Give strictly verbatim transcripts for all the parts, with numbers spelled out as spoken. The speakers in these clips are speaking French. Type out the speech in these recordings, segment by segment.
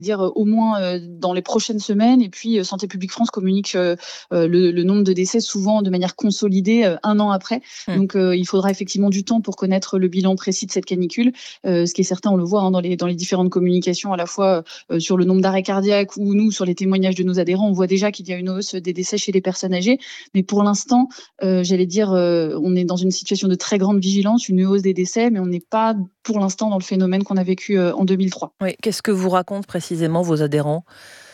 dire euh, au moins euh, dans les prochaines semaines. Et puis euh, Santé publique France communique euh, euh, le, le nombre de décès souvent de manière consolidée euh, un an après. Mmh. Donc euh, il faudra effectivement du temps pour connaître le bilan précis de cette canicule. Euh, ce qui est certain, on le voit hein, dans, les, dans les différentes communications, à la fois euh, sur le nombre d'arrêts cardiaques ou nous sur les témoignages de nos adhérents, on voit déjà qu'il y a une hausse des décès chez les personnes âgées. Mais pour l'instant, euh, j'allais dire, euh, on est dans une situation de très grande vigilance, une hausse des décès, mais on n'est pas pour l'instant dans le phénomène qu'on a vécu euh, en deux mille trois. Oui. Qu'est-ce que vous racontent précisément vos adhérents ?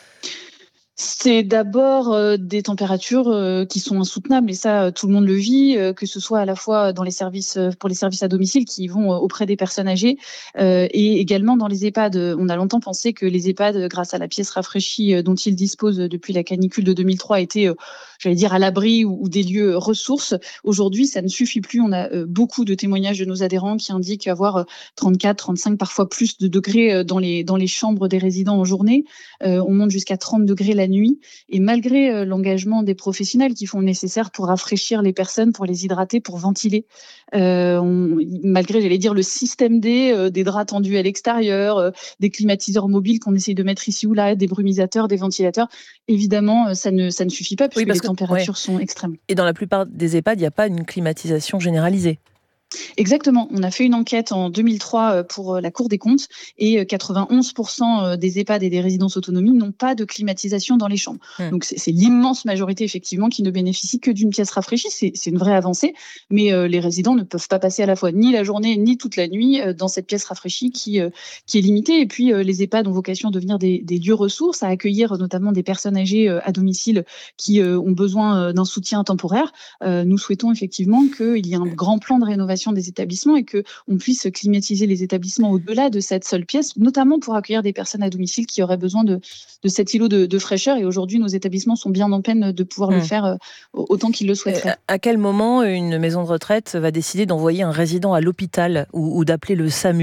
C'est d'abord euh, des températures euh, qui sont insoutenables et ça, euh, tout le monde le vit, euh, que ce soit à la fois dans les services, euh, pour les services à domicile qui vont euh, auprès des personnes âgées euh, et également dans les EHPAD. On a longtemps pensé que les EHPAD, grâce à la pièce rafraîchie euh, dont ils disposent depuis la canicule de deux mille trois, étaient, euh, j'allais dire, à l'abri ou, ou des lieux ressources. Aujourd'hui, ça ne suffit plus. On a euh, beaucoup de témoignages de nos adhérents qui indiquent avoir euh, trente-quatre, trente-cinq, parfois plus de degrés euh, dans les, dans les chambres des résidents en journée. Euh, on monte jusqu'à trente degrés la nuit. Et malgré euh, l'engagement des professionnels qui font le nécessaire pour rafraîchir les personnes, pour les hydrater, pour ventiler, euh, on, malgré, j'allais dire, le système D, euh, des draps tendus à l'extérieur, euh, des climatiseurs mobiles qu'on essaye de mettre ici ou là, des brumisateurs, des ventilateurs, évidemment, euh, ça ne, ça ne suffit pas puisque Oui, parce les que, températures ouais. sont extrêmes. Et dans la plupart des EHPAD, il n'y a pas une climatisation généralisée. Exactement. On a fait une enquête en deux mille trois pour la Cour des comptes et quatre-vingt-onze pour cent des EHPAD et des résidences autonomie n'ont pas de climatisation dans les chambres. Mmh. Donc c'est, c'est l'immense majorité effectivement qui ne bénéficie que d'une pièce rafraîchie. C'est, c'est une vraie avancée, mais euh, les résidents ne peuvent pas passer à la fois ni la journée ni toute la nuit euh, dans cette pièce rafraîchie qui, euh, qui est limitée. Et puis euh, les EHPAD ont vocation à devenir des, des lieux ressources, à accueillir notamment des personnes âgées euh, à domicile qui euh, ont besoin euh, d'un soutien temporaire. Euh, nous souhaitons effectivement qu'il y ait un grand plan de rénovation des établissements et qu'on puisse climatiser les établissements au-delà de cette seule pièce, notamment pour accueillir des personnes à domicile qui auraient besoin de, de cet îlot de, de fraîcheur. Et aujourd'hui, nos établissements sont bien en peine de pouvoir mmh. le faire euh, autant qu'ils le souhaiteraient. Euh, à quel moment une maison de retraite va décider d'envoyer un résident à l'hôpital ou, ou d'appeler le SAMU ?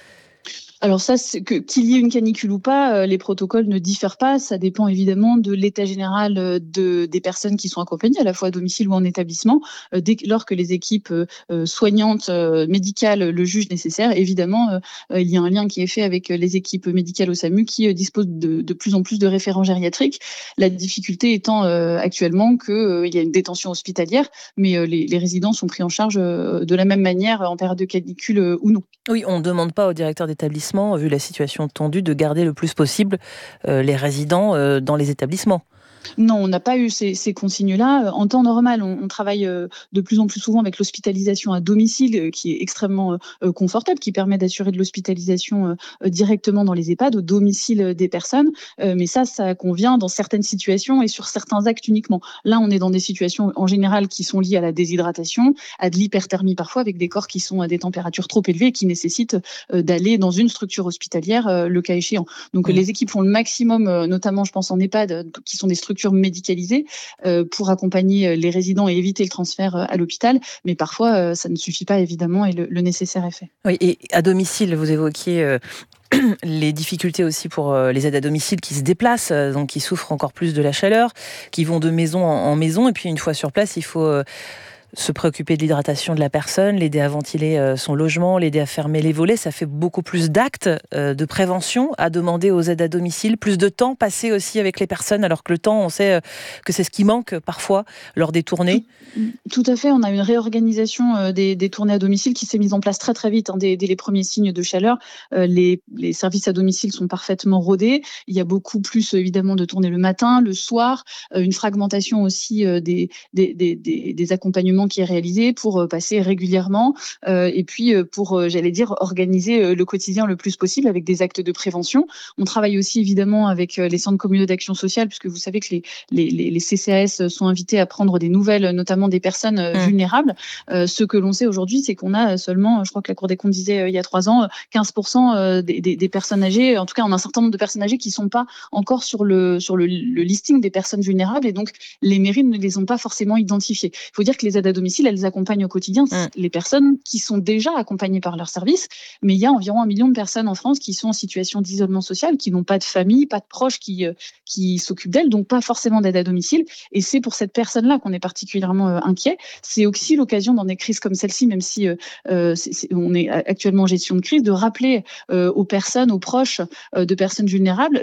Alors ça, c'est que, qu'il y ait une canicule ou pas, euh, les protocoles ne diffèrent pas. Ça dépend évidemment de l'état général euh, de, des personnes qui sont accompagnées, à la fois à domicile ou en établissement. Euh, dès lors que les équipes euh, soignantes, euh, médicales le jugent nécessaire, évidemment, euh, il y a un lien qui est fait avec les équipes médicales au SAMU qui euh, disposent de, de plus en plus de référents gériatriques. La difficulté étant euh, actuellement qu'il euh, y a une détention hospitalière, mais euh, les, les résidents sont pris en charge euh, de la même manière en période de canicule euh, ou non. Oui, on ne demande pas au directeur d'établissement, vu la situation tendue, de garder le plus possible euh, les résidents euh, dans les établissements. Non, on n'a pas eu ces, ces consignes-là. En temps normal, on, on travaille euh, de plus en plus souvent avec l'hospitalisation à domicile, euh, qui est extrêmement euh, confortable, qui permet d'assurer de l'hospitalisation euh, directement dans les EHPAD, au domicile des personnes. Euh, mais ça, ça convient dans certaines situations et sur certains actes uniquement. Là, on est dans des situations en général qui sont liées à la déshydratation, à de l'hyperthermie parfois, avec des corps qui sont à des températures trop élevées et qui nécessitent euh, d'aller dans une structure hospitalière, euh, le cas échéant. Donc, mmh. les équipes font le maximum, euh, notamment, je pense, en EHPAD, qui sont des structures médicalisées euh, pour accompagner les résidents et éviter le transfert à l'hôpital. Mais parfois, euh, ça ne suffit pas, évidemment, et le, le nécessaire est fait. Oui, et à domicile, vous évoquiez euh, les difficultés aussi pour euh, les aides à domicile qui se déplacent, euh, donc qui souffrent encore plus de la chaleur, qui vont de maison en, en maison. Et puis, une fois sur place, il faut... Euh, se préoccuper de l'hydratation de la personne, l'aider à ventiler euh, son logement, l'aider à fermer les volets. Ça fait beaucoup plus d'actes euh, de prévention à demander aux aides à domicile, plus de temps passé aussi avec les personnes, alors que le temps, on sait euh, que c'est ce qui manque parfois lors des tournées. Tout, tout à fait, on a une réorganisation euh, des, des tournées à domicile qui s'est mise en place très très vite, hein, dès, dès les premiers signes de chaleur. Euh, les, les services à domicile sont parfaitement rodés. Il y a beaucoup plus évidemment de tournées le matin, le soir, euh, une fragmentation aussi euh, des, des, des, des, des accompagnements qui est réalisé pour passer régulièrement euh, et puis pour, euh, j'allais dire, organiser le quotidien le plus possible avec des actes de prévention. On travaille aussi évidemment avec les centres communaux d'action sociale puisque vous savez que les, les, les C C A S sont invités à prendre des nouvelles, notamment des personnes mmh. vulnérables. Euh, ce que l'on sait aujourd'hui, c'est qu'on a seulement, je crois que la Cour des comptes disait euh, il y a trois ans, quinze pour cent des, des, des personnes âgées, en tout cas on a un certain nombre de personnes âgées qui ne sont pas encore sur, le, sur le, le listing des personnes vulnérables et donc les mairies ne les ont pas forcément identifiées. Il faut dire que les aides à à domicile, elles accompagnent au quotidien Mmh. les personnes qui sont déjà accompagnées par leur service. Mais il y a environ un million de personnes en France qui sont en situation d'isolement social, qui n'ont pas de famille, pas de proches qui, euh, qui s'occupent d'elles, donc pas forcément d'aide à domicile. Et c'est pour cette personne-là qu'on est particulièrement euh, inquiet. C'est aussi l'occasion dans des crises comme celle-ci, même si euh, euh, c'est, c'est, on est actuellement en gestion de crise, de rappeler euh, aux personnes, aux proches euh, de personnes vulnérables